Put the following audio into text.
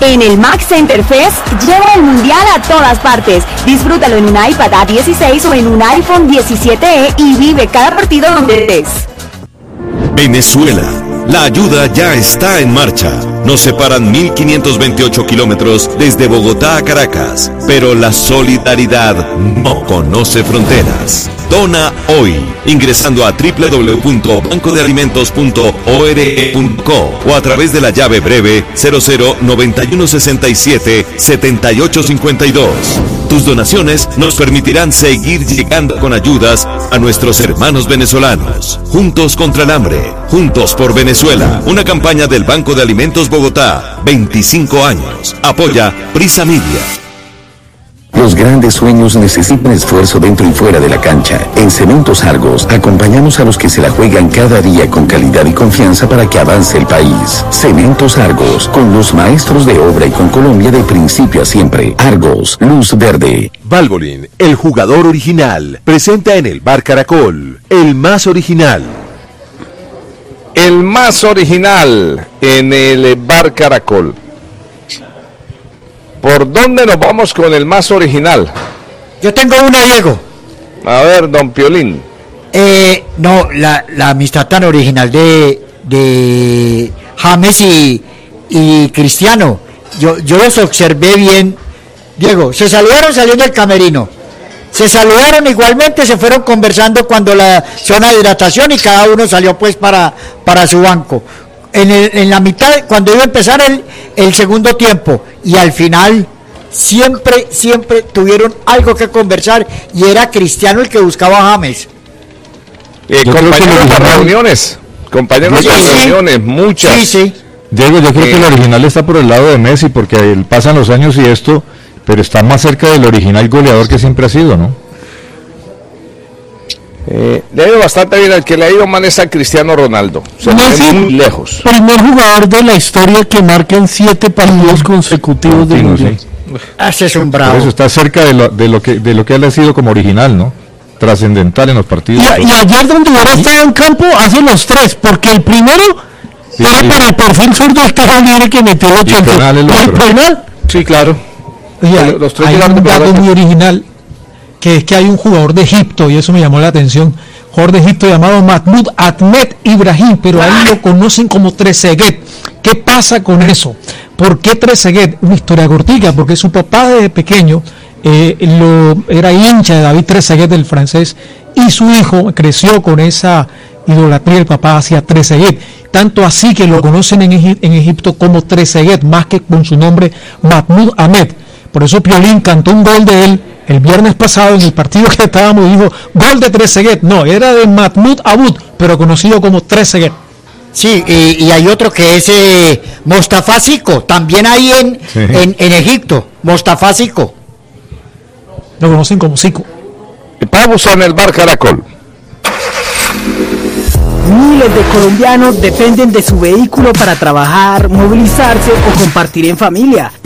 En el Max Center Fest, lleva el mundial a todas partes. Disfrútalo en un iPad A16 o en un iPhone 17e y vive cada partido donde estés. Venezuela, la ayuda ya está en marcha. Nos separan 1.528 kilómetros desde Bogotá a Caracas, pero la solidaridad no conoce fronteras. Dona hoy, ingresando a www.bancodealimentos.org.co o a través de la llave breve 0091677852. Tus donaciones nos permitirán seguir llegando con ayudas a nuestros hermanos venezolanos. Juntos contra el hambre, juntos por Venezuela. Una campaña del Banco de Alimentos Bogotá, 25 años. Apoya Prisa Media. Los grandes sueños necesitan esfuerzo dentro y fuera de la cancha. En Cementos Argos, acompañamos a los que se la juegan cada día con calidad y confianza para que avance el país. Cementos Argos, con los maestros de obra y con Colombia de principio a siempre. Argos, luz verde. Valvoline, el jugador original, presenta en el Bar Caracol, el más original. El más original en el Bar Caracol. ¿Por dónde nos vamos con el más original? Yo tengo una, Diego. A ver, don Piolín. No, la amistad tan original de James y Cristiano. Yo los observé bien. Diego, se saludaron saliendo del camerino. Se saludaron igualmente, se fueron conversando cuando la zona de hidratación y cada uno salió pues para su banco. En la mitad, cuando iba a empezar el segundo tiempo, y al final siempre tuvieron algo que conversar, y era Cristiano el que buscaba a James. Compañeros de reuniones, muchas. Sí. Diego, yo creo que el original está por el lado de Messi, porque pasan los años y esto, pero está más cerca del original goleador que siempre ha sido, ¿no? Le ha ido bastante bien. El que le ha ido mal es a Cristiano Ronaldo. Se ve muy lejos. Primer jugador de la historia que marca en 7 partidos consecutivos de mundial. Ese es un bravo. Por eso está cerca de lo que él ha sido como original, ¿no? Trascendental en los partidos. Y ayer donde hubiera estado en campo hace los 3, porque el primero era para el perfil zurdo este Javier que metió el 80. ¿El penal? Sí, claro. Oye, los tres hay un dato muy original, que es que hay un jugador de Egipto, y eso me llamó la atención, jugador de Egipto llamado Mahmoud Ahmed Ibrahim, pero a él lo conocen como Trezeguet. ¿Qué pasa con eso? ¿Por qué Trezeguet? Una historia cortica, porque su papá desde pequeño era hincha de David Trezeguet, el francés, y su hijo creció con esa idolatría del papá hacia Trezeguet, tanto así que lo conocen en Egipto como Trezeguet, más que con su nombre Mahmoud Ahmed. Por eso Piolín cantó un gol de él el viernes pasado en el partido que estábamos, dijo gol de Trezeguet. No, era de Mahmoud Abud, pero conocido como Trezeguet. Sí, y hay otro que es Mostafa Zico, también hay en Egipto, Mostafa Zico. Lo conocen como Zico. Vamos en el Bar Caracol. Miles de colombianos dependen de su vehículo para trabajar, movilizarse o compartir en familia.